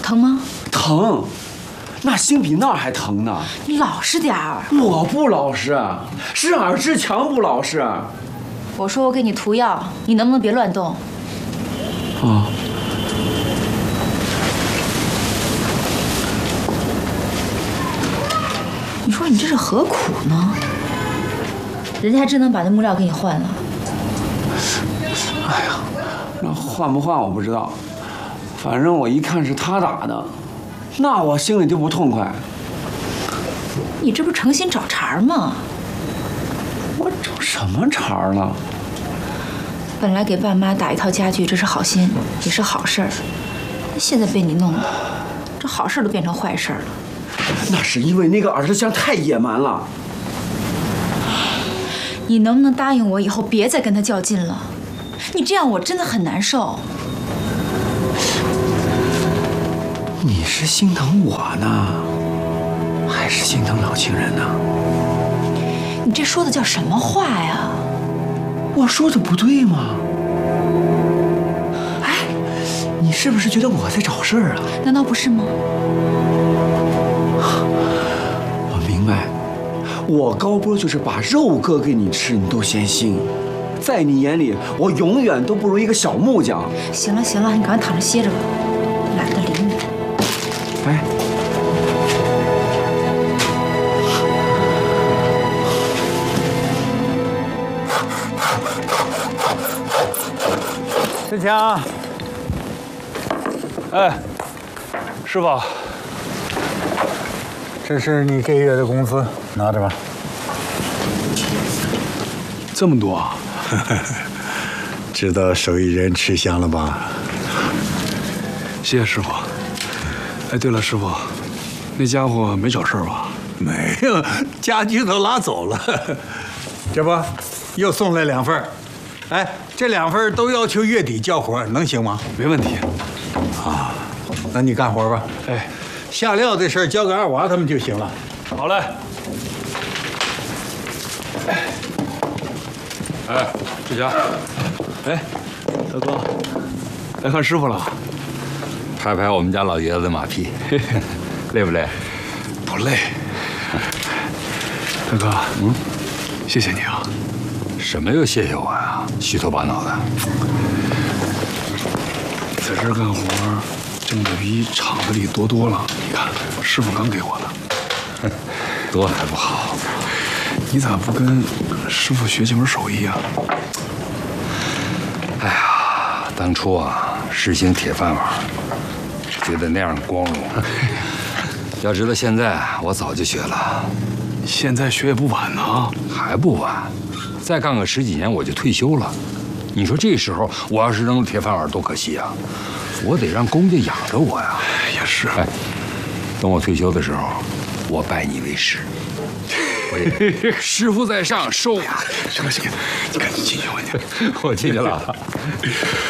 疼吗？ 疼，那心比那儿还疼呢。 你老实点儿。 我不老实，是尔志强不老实。 我说我给你涂药，你能不能别乱动？ 啊。 你说你这是何苦呢？人家还真能把那木料给你换了。 哎呀，那换不换我不知道，反正我一看是他打的，那我心里就不痛快。 你这不是诚心找茬吗？ 我找什么茬了？ 本来给爸妈打一套家具，这是好心，也是好事儿。现在被你弄的，这好事都变成坏事了。 那是因为那个尔志强太野蛮了。 你能不能答应我以后别再跟他较劲了？你这样我真的很难受。 你是心疼我呢，还是心疼老情人呢？ 你这说的叫什么话呀？ 我说的不对吗？哎，你是不是觉得我在找事儿啊？ 难道不是吗？ 我明白，我高波就是把肉割给你吃，你都嫌腥。在你眼里，我永远都不如一个小木匠。 行了行了，你赶快躺着歇着吧，懒得理你。 哎。 志强， 哎，师傅， 这是你这月的工资，拿着吧。 这么多啊！ 知道手艺人吃香了吧？ 谢谢师傅。哎，对了，师傅，那家伙没找事儿吧？ 没有，家具都拉走了。这不，又送来2份。哎，这2份都要求月底交活，能行吗？ 没问题。 啊，那你干活吧。 哎， 下料这事儿交给二娃他们就行了。 好嘞。哎，志强，哎，大哥，来看师傅了。 拍拍我们家老爷子的马屁，累不累？ 不累。大哥，谢谢你啊。 什么又谢谢我呀？虚头巴脑的。 在这儿干活，挣的比厂子里多了。你看，师傅刚给我的。 多还不好。 你咋不跟师傅学几门手艺啊？ 哎呀，当初啊，实行铁饭碗，觉得那样光荣。要知道现在我早就学了。 现在学也不晚呢。 还不晚，再干个10几年我就退休了。你说这时候我要是扔了铁饭碗多可惜啊！我得让公家养着我呀。 也是。 哎，等我退休的时候，我拜你为师。师傅在上，收。 行了行了，你赶紧进去吧你。 我进去了。